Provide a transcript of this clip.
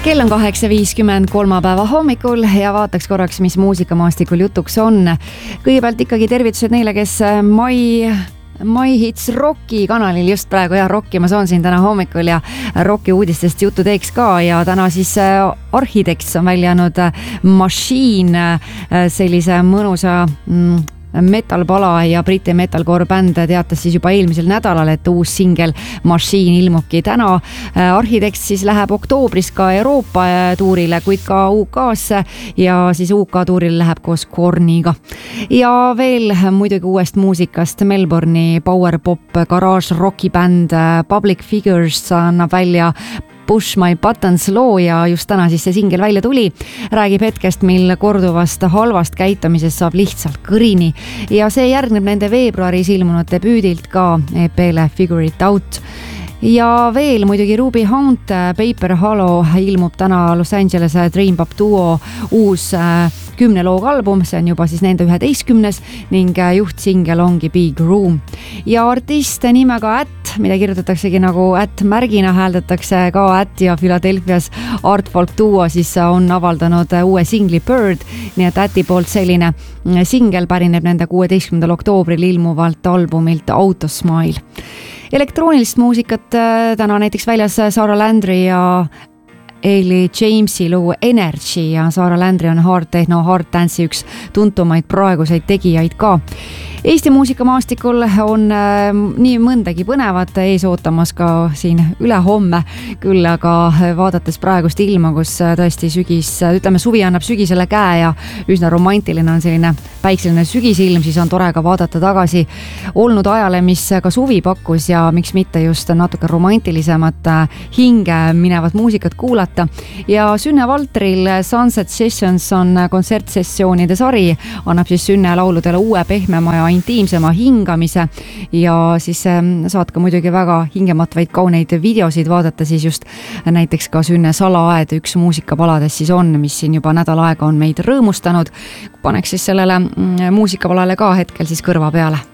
Kell on 8.50 kolmapäeva hommikul ja vaataks korraks, mis muusikamaastikul jutuks on. Kõigepealt ikkagi tervitused neile, kes My Hits Rocki kanalil just praegu rockimas on siin täna hommikul ja rocki uudistest juttu teeks ka ja täna siis Architects on välja andnud Machine, sellise mõnusa metalpala ja Briti metalcore bänd teatas siis juba eelmisel nädalal, et uus singel Machine ilmubki täna. Architects siis läheb oktoobris ka Euroopa tuurile, kuid ka UK-sse ja siis UK tuuril läheb koos Korniga. Ja veel muidugi uuest muusikast Melbourne'i power pop garage rocki bänd Public Figures annab välja Push My Buttons loo ja just täna siis see singel välja tuli. Räägib hetkest, mil korduvast halvast käitumisest saab lihtsalt kõrini ja see järgneb nende veebruaris ilmunud debüüdilt ka EP-le Figure It Out. Ja veel muidugi Ruby Hunt, Paper Hollow ilmub täna Los Angeles Dream Pop Duo uus 10 looga album, see on juba siis nende 11. ning juhtsingel ongi Big Room. Ja artist nimega At, mida kirjutataksegi nagu At-märgina, hääldatakse ka At ja Philadelphia's Art Folk Duo siis on avaldanud uue singli Bird, nii et Ati poolt selline singel pärineb nende 16. oktoobril ilmuvalt albumilt Autosmile. Elektroonilist muusikat täna näiteks väljas Sarah Landry ja Ailey Jamesi lugu Energy ja Sarah Landry on hard techno, hard dance'i üks tuntumaid praeguseid tegijaid ka. Eesti muusikamaastikul on nii mõndagi põnevat ees ootamas ka siin üle homme, küll aga vaadates praegust ilma, kus tõesti suvi annab sügisele käe ja üsna romantiline on selline päikseline sügisilm, siis on tore ka vaadata tagasi olnud ajale, mis ka suvi pakkus ja miks mitte just natuke romantilisemat hinge minevat muusikat kuulata. Ja Sünne Valtril Sunset Sessions on kontsertsessioonide sari, annab siis Sünne lauludele uue pehmema ja intiimsema hingamise ja siis saad ka muidugi väga hingematvaid kauneid videosid vaadata siis just näiteks ka Sünne Salaaed üks muusikapalades siis on, mis siin juba nädal aega on meid rõõmustanud. Paneks siis sellele muusikapalale ka hetkel siis kõrva peale.